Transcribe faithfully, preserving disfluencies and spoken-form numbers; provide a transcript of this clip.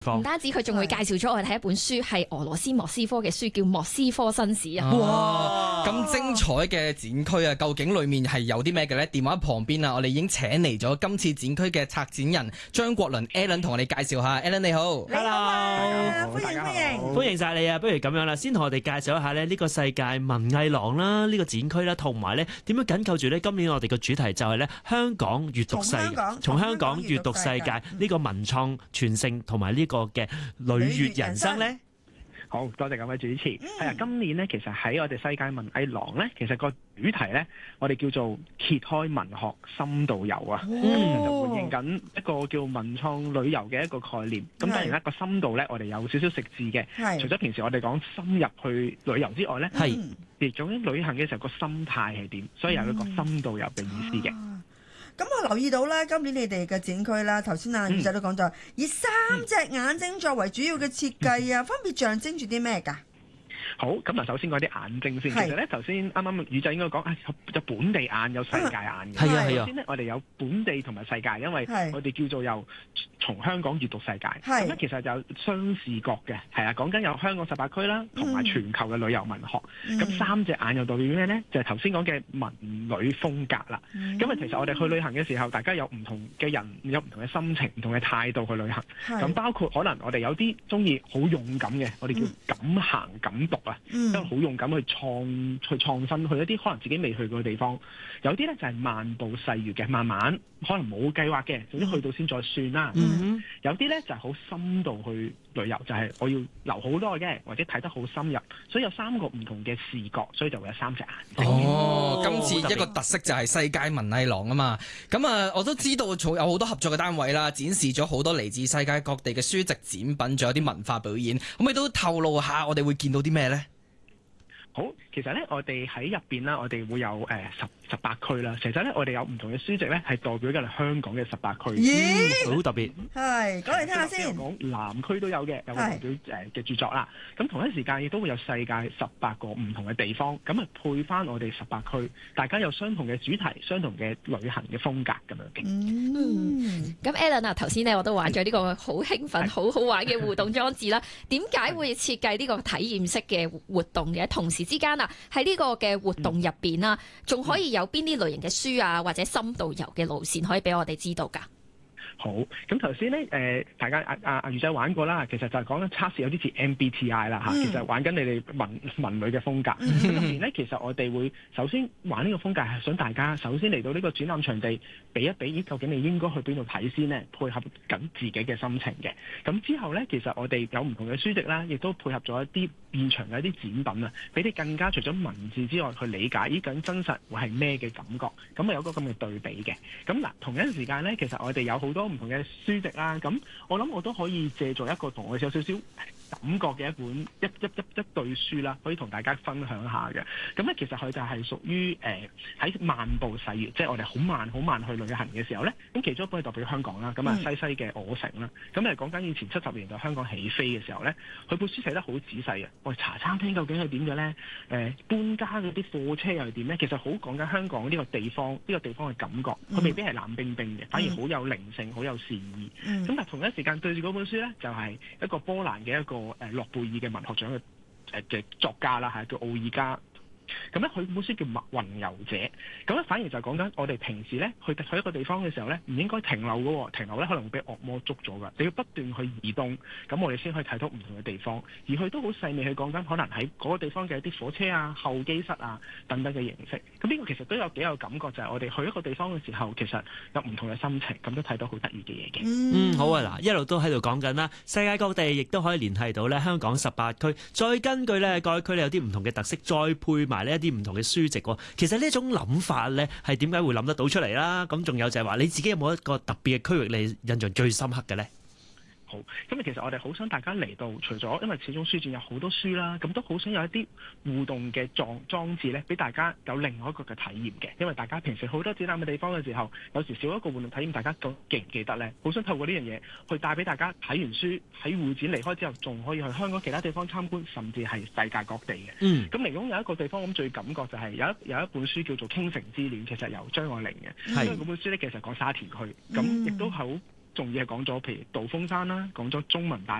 唔單止佢仲會介紹咗我哋睇一本書，係俄羅斯莫斯科嘅書，叫《莫斯科紳士》啊！ 哇，咁精彩嘅展區啊，究竟裡面係有啲咩嘅呢？電話旁邊啊，我哋已經請嚟咗今次展區嘅策展人張國倫 Alan 同我哋介紹下。Alan 你好 ，Hello，歡迎歡迎， 歡迎晒你啊！不如咁樣啦，先同我哋介紹一下咧呢個世界文藝廊啦，呢個展區啦，同埋咧點樣緊扣住咧今年我哋嘅主題就係咧香港閱讀世界，從香港閱讀世界呢個文創傳承同埋呢個嘅旅閱人生咧。 好多謝各位主持。係、嗯、啊，今年咧其實喺我哋世界文藝廊咧，其實個主題咧，我哋叫做揭開文學深度遊啊。咁、哦、就回應緊一個叫文創旅遊嘅一個概念。咁當然啦，個深度咧，我哋有少少食字嘅。除咗平時我哋講深入去旅遊之外咧，係亦總之旅行嘅時候個心態係點，所以有一個深度遊嘅意思嘅。嗯啊咁我留意到咧，今年你哋嘅展區啦，頭先阿宇仔都講咗，嗯、以三隻眼睛作為主要嘅設計啊，嗯、分別象徵住啲咩㗎？ 好，咁啊，首先講啲眼睛先。其實咧，頭先啱啱宇仔應該講，啊，有本地眼，有世界眼嘅。係啊係啊。首先咧，我哋有本地同埋世界，因為我哋叫做由從香港閱讀世界。咁咧，其實就有雙視角嘅，係啊，講緊有香港十八區啦，同埋全球嘅旅遊文學。咁、嗯、三隻眼又代表咩咧？就係頭先講嘅文旅風格啦。咁、嗯、啊，其實我哋去旅行嘅時候，大家有唔同嘅人，有唔同嘅心情、唔同嘅態度去旅行。咁包括可能我哋有啲中意好勇敢嘅，我哋叫敢行敢讀。嗯，都好勇敢去創去創新，去一啲可能自己未去過嘅地方。有啲咧就係漫步細閱嘅，慢慢可能冇計劃嘅，總之去到先再算啦。嗯，有啲咧就係好深度去旅遊，就係、是、我要留好多嘅，或者睇得好深入。所以有三個唔同嘅視覺，所以就會有三隻眼。 哦，今次一個特色就係世界文藝廊啊嘛。咁啊，我都知道有好多合作嘅單位啦，展示咗好多嚟自世界各地嘅書籍展品，仲有啲文化表演。可唔可以都透露下我哋會見到啲咩咧？ 好，其實咧，我哋喺入邊啦，我哋會有誒、呃、十十八區啦。其實咧，我哋有唔同嘅書籍咧，係代表緊香港嘅十八區。 咦， 好、嗯、特別。係， 講嚟聽下先。 講南區都有嘅，有個代表誒嘅著作啦。咁同一時間亦都會有世界十八個唔同嘅地方，咁啊配翻我哋十八區，大家有相同嘅主題、相同嘅旅行嘅風格咁樣嘅。 嗯，咁 Alan 啊，頭先咧我都玩咗呢個好興奮、好好玩嘅互動裝置啦。點解會設計呢個體驗式嘅活動嘅？同時之間啊，喺呢個嘅活動入邊啦，仲、嗯、可以有邊啲類型嘅書啊，或者深度遊嘅路線可以俾我哋知道㗎？ 好，咁頭先咧，誒，大家阿阿阿魚仔玩過啦，其實就係講緊測試有啲似 M B T I 啦嚇、嗯，其實玩緊你哋文文旅嘅風格。咁入面咧，其實我哋會首先玩呢個風格係想大家首先嚟到呢個展覽場地，比一比，究竟你應該去邊度睇先呢？配合緊自己嘅心情嘅。咁之後咧，其實我哋有唔同嘅書籍啦，亦都配合咗一啲現場嘅一啲展品啊，俾你更加除咗文字之外去理解呢緊真實會係咩嘅感覺。咁啊有個咁嘅對比嘅。咁嗱，同一時間咧，其實我哋有好多唔同嘅書籍啦，咁我諗我都可以借助一個同我有少少感覺嘅一本一一一一對書啦，可以同大家分享下嘅。咁咧其實佢就係屬於誒喺漫步細閱，即係我哋好慢好慢去旅行嘅時候咧，咁其中一本係代表香港啦，咁啊西西嘅我城啦，咁誒講緊以前七十年代香港起飛嘅時候咧，佢本書寫得好仔細啊。喂，茶餐廳究竟係點嘅咧？誒、呃、搬家嗰啲貨車又係點咧？其實好講緊香港呢個地方，呢、呢個地方嘅感覺，佢未必係冷冰冰嘅，反而好有靈性，好有善意。咁、嗯、但係同一時間對住嗰本書咧，就係、是、一個波蘭嘅一個誒諾貝爾嘅文學獎嘅誒嘅作家啦，係叫奧爾加。咁咧，佢本書叫《雲遊者》，咁咧反而就係講緊我哋平時咧去去一個地方嘅時候咧，唔應該停留嘅，停留咧可能會俾惡魔捉咗噶，你要不斷去移動，咁我哋先可以睇到唔同嘅地方，而佢都好細微去講緊可能喺嗰個地方嘅一啲火車啊、候機室啊等等嘅形式。咁呢個其實都有幾有感覺，就係、是、我哋去一個地方嘅時候，其實有唔同嘅心情，咁都睇到好得意嘅嘢嘅。 嗯，好啊，嗱，一路都喺度講緊啦，世界各地亦都可以聯繫到咧香港十八區，再根據咧各區咧有啲唔同嘅特色，再配埋呢一啲唔同嘅書籍。其實呢一種諗法咧，係點解會諗得到出嚟啦？咁仲有就係話，你自己有冇一個特別嘅區域你印象最深刻嘅咧？ 好，咁其實我哋好想大家嚟到，除咗因為始終書展有好多書啦，咁都好想有一啲互動嘅裝裝置咧，俾大家有另外一個嘅體驗嘅。因為大家平時好多展覽嘅地方嘅時候，有時少一個互動體驗，大家記唔記得咧？好想透過呢樣嘢去帶俾大家睇完書喺會展離開之後，仲可以去香港其他地方參觀，甚至係世界各地嘅。嗯，咁其中有一個地方咁最感覺就係有一有一本書叫做《傾城之戀》，其實由張愛玲嘅。係。因為嗰本書咧其實講沙田區，咁亦都好。 重要係講咗，譬如道風山啦，講咗中文大